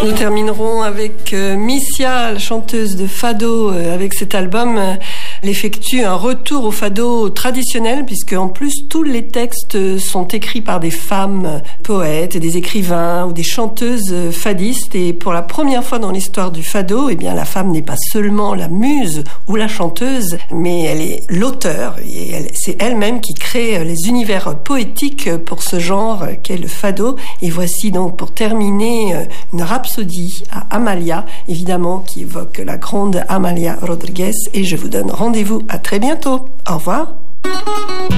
Nous terminerons avec Missia, la chanteuse de fado, avec cet album. Elle effectue un retour au fado traditionnel, puisque en plus tous les textes sont écrits par des femmes poètes, des écrivains ou des chanteuses fadistes. Et pour la première fois dans l'histoire du fado, eh bien la femme n'est pas seulement la muse ou la chanteuse, mais elle est l'auteur. Et c'est elle-même qui crée les univers poétiques pour ce genre qu'est le fado. Et voici donc pour terminer une rhapsodie à Amalia, évidemment qui évoque la grande Amalia Rodrigues. Et je vous donne rendez-vous à très bientôt. Au revoir.